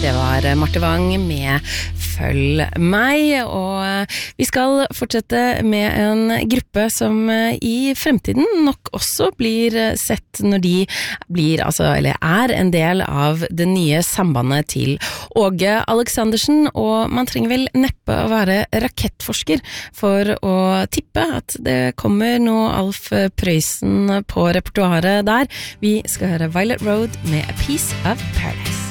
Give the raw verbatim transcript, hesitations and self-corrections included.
Det var Marte Wang med Følg meg, og vi skal fortsette med en gruppe som i fremtiden nok også blir sett når de blir, altså, eller er en del av det nye sambandet til Åge Aleksandersen, og man trenger vel neppe å være rakettforsker for å tippe at det kommer noe Alf Prøysen på repertoaret der. Vi skal høre Violet Road med A Piece of Paradise.